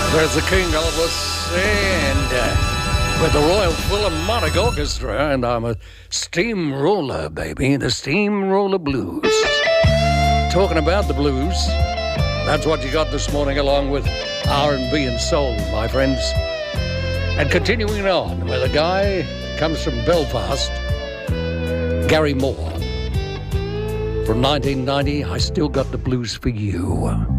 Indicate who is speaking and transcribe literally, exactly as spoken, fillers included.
Speaker 1: There's the King Elvis, and uh, with the Royal Philharmonic Orchestra, and I'm a steamroller, baby, the Steamroller Blues. Talking about the blues, that's what you got this morning, along with R and B and soul, my friends. And continuing on with a guy who comes from Belfast, Gary Moore. From nineteen ninety, I Still Got the Blues for You.